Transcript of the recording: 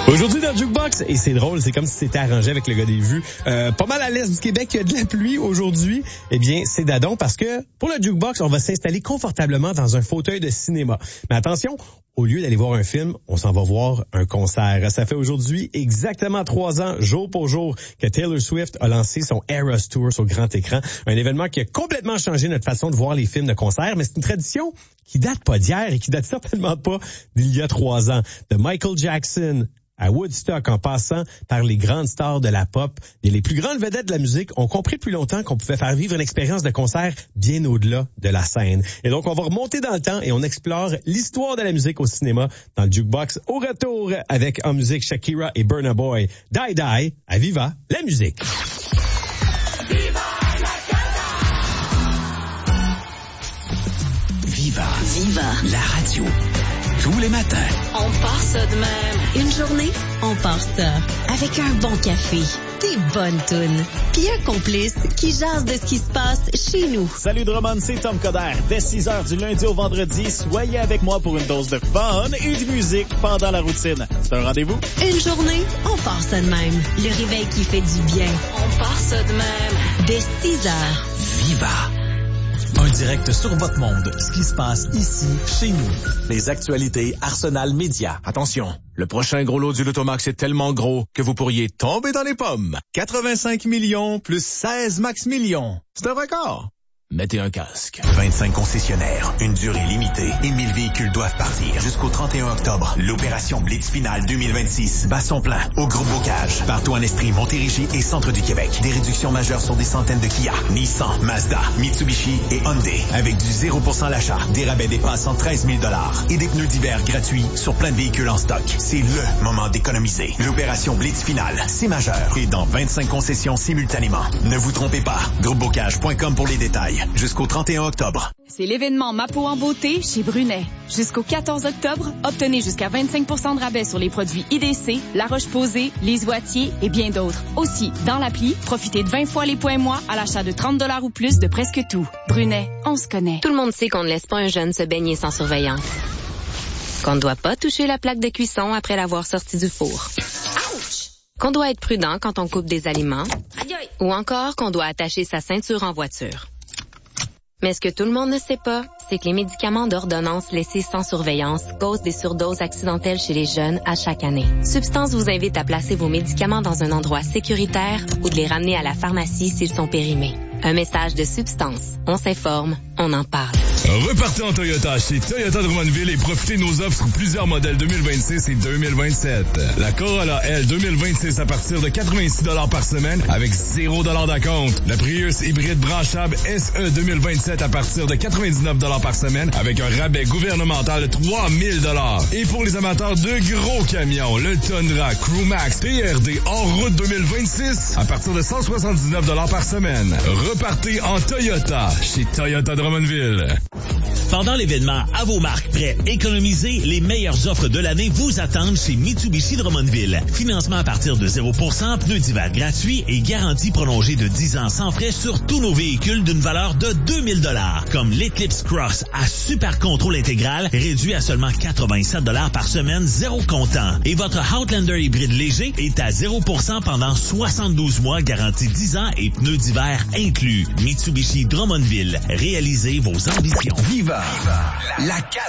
Aujourd'hui dans le Jukebox, et c'est drôle, c'est comme si c'était arrangé avec le gars des vues. Pas mal à l'est du Québec, il y a de la pluie aujourd'hui. Eh bien, c'est dadon parce que pour le Jukebox, on va s'installer confortablement dans un fauteuil de cinéma. Mais attention, au lieu d'aller voir un film, on s'en va voir un concert. Ça fait aujourd'hui exactement 3 ans, jour pour jour, que Taylor Swift a lancé son Eras Tour sur grand écran. Un événement qui a complètement changé notre façon de voir les films de concert, mais c'est une tradition qui date pas d'hier et qui date certainement pas d'il y a 3 ans. De Michael Jackson à Woodstock, en passant par les grandes stars de la pop, et les plus grandes vedettes de la musique ont compris depuis longtemps qu'on pouvait faire vivre une expérience de concert bien au-delà de la scène. Et donc, on va remonter dans le temps et on explore l'histoire de la musique au cinéma dans le Jukebox. Au retour, avec en musique Shakira et Burna Boy. Die Die, à Viva la musique. Viva la radio. Tous les matins. On part ça de même. Une journée, on part ça. Avec un bon café, des bonnes tounes, puis un complice qui jase de ce qui se passe chez nous. Salut Drummond, c'est Tom Coderre. Dès 6h du lundi au vendredi, soyez avec moi pour une dose de fun et de musique pendant la routine. C'est un rendez-vous? Une journée, on part ça de même. Le réveil qui fait du bien. On part ça de même. Dès 6h. Viva. Un direct sur votre monde, ce qui se passe ici, chez nous. Les actualités Arsenal Média. Attention, le prochain gros lot du Lotomax est tellement gros que vous pourriez tomber dans les pommes. 85 millions plus 16 max millions. C'est un record. Mettez un casque. 25 concessionnaires, une durée limitée et 1000 véhicules doivent partir. Jusqu'au 31 octobre, l'opération Blitz Finale 2026 bat son plein au Groupe Bocage. Partout en Estrie, Montérégie et Centre du Québec. Des réductions majeures sur des centaines de Kia, Nissan, Mazda, Mitsubishi et Hyundai. Avec du 0% à l'achat, des rabais dépassant 13 000 et des pneus d'hiver gratuits sur plein de véhicules en stock. C'est le moment d'économiser. L'opération Blitz Finale, c'est majeur. Et dans 25 concessions simultanément. Ne vous trompez pas. Groupebocage.com pour les détails. Jusqu'au 31 octobre. C'est l'événement Ma peau en beauté chez Brunet. Jusqu'au 14 octobre, obtenez jusqu'à 25% de rabais sur les produits IDC, La Roche-Posay, Les Oitiers et bien d'autres. Aussi, dans l'appli, profitez de 20 fois les points moi à l'achat de 30 $ ou plus de presque tout. Brunet, on se connaît. Tout le monde sait qu'on ne laisse pas un jeune se baigner sans surveillance. Qu'on ne doit pas toucher la plaque de cuisson après l'avoir sorti du four. Ouch! Qu'on doit être prudent quand on coupe des aliments. Ou encore qu'on doit attacher sa ceinture en voiture. Mais ce que tout le monde ne sait pas, c'est que les médicaments d'ordonnance laissés sans surveillance causent des surdoses accidentelles chez les jeunes à chaque année. Substance vous invite à placer vos médicaments dans un endroit sécuritaire ou de les ramener à la pharmacie s'ils sont périmés. Un message de Substance. On s'informe, on en parle. Repartez en Toyota chez Toyota Drummondville et profitez de nos offres sur plusieurs modèles 2026 et 2027. La Corolla L 2026 à partir de 86 $ par semaine avec 0 $ d'acompte. La Prius hybride branchable SE 2027 à partir de 99 $ par semaine avec un rabais gouvernemental de 3000 $. Et pour les amateurs de gros camions, le Tundra Crewmax TRD en route 2026 à partir de 179 $ par semaine. Repartez en Toyota chez Toyota Drummondville. Pendant l'événement À vos marques, prêts, économisez, les meilleures offres de l'année vous attendent chez Mitsubishi Drummondville. Financement à partir de 0%, pneus d'hiver gratuits et garantie prolongée de 10 ans sans frais sur tous nos véhicules d'une valeur de 2000 $, comme l'Eclipse Cross à super contrôle intégral, réduit à seulement 87 $ par semaine, 0 comptant. Et votre Outlander hybride léger est à 0% pendant 72 mois, garantie 10 ans et pneus d'hiver inclus. Mitsubishi Drummondville, réalisez vos ambitions. Viva la